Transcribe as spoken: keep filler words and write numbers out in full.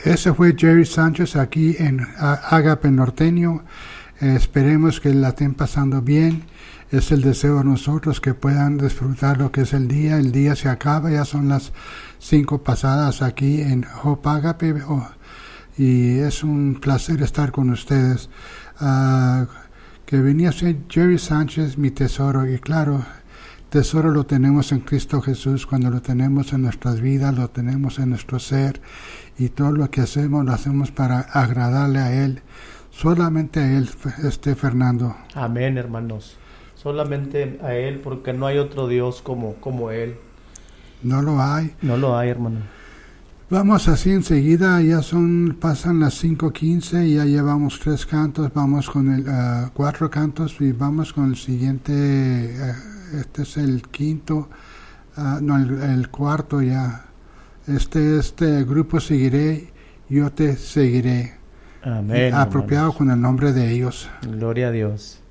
Ese fue Jerry Sánchez aquí en Agape Norteño. Eh, esperemos que la estén pasando bien. Es el deseo de nosotros que puedan disfrutar lo que es el día. El día se acaba, ya son las cinco pasadas aquí en Hope Agape. Oh, y es un placer estar con ustedes. Uh, que venía a ser Jerry Sánchez, mi tesoro. Y claro, tesoro lo tenemos en Cristo Jesús. Cuando lo tenemos en nuestras vidas, lo tenemos en nuestro ser. Y todo lo que hacemos, lo hacemos para agradarle a Él. Solamente a Él, este Fernando. Amén, hermanos. Solamente a Él, porque no hay otro Dios como, como Él. No lo hay. No lo hay, hermano. Vamos así enseguida, ya son, pasan las cinco quince, ya llevamos tres cantos, vamos con el, uh, cuatro cantos y vamos con el siguiente, uh, este es el quinto, uh, no, el, el cuarto ya. Este, este grupo seguiré, yo te seguiré. Amén. Apropiado hermanos. Con el nombre de ellos. Gloria a Dios.